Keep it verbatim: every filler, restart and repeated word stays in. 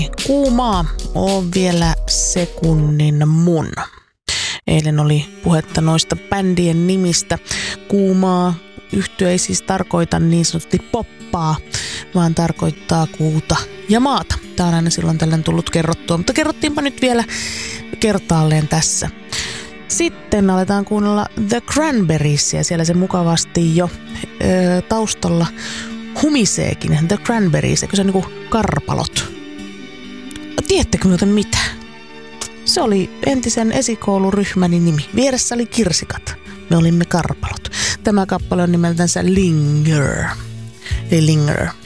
Kuumaa on vielä sekunnin mun. Eilen oli puhetta noista bändien nimistä. Kuumaa yhtye ei siis tarkoita niin sanotusti poppaa, vaan tarkoittaa kuuta ja maata. Tämä on aina silloin tällöin tullut kerrottua, mutta kerrottiinpa nyt vielä kertaalleen tässä. Sitten aletaan kuunnella The Cranberriesia. Siellä se mukavasti jo ö, taustalla humiseekin. The Cranberries, eikö se on niinku karpalot? Tiedättekö muuten mitä? Se oli entisen esikouluryhmäni nimi. Vieressä oli kirsikat. Me olimme karpalot. Tämä kappale on nimeltänsä Linger. Eli Linger.